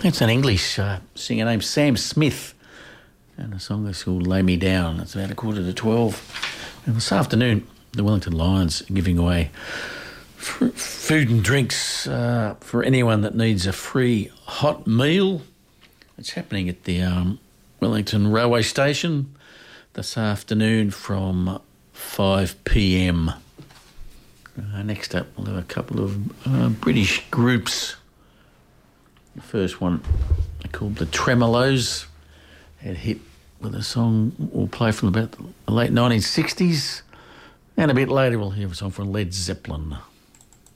It's an English singer named Sam Smith, and the song is called Lay Me Down. It's about 11:45. And this afternoon, the Wellington Lions are giving away food and drinks for anyone that needs a free hot meal. It's happening at the Wellington Railway Station this afternoon from 5 p.m. Next up, we'll have a couple of British groups. The first one, they're called the Tremolos. Had hit with a song we'll play from about the late 1960s. And a bit later, we'll hear a song from Led Zeppelin.